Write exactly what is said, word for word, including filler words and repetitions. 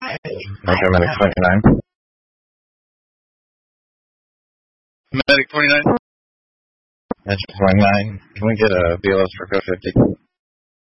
Metro Medic twenty-nine. Medic twenty-nine. Metro twenty-nine. Can we get a B L S for code fifty?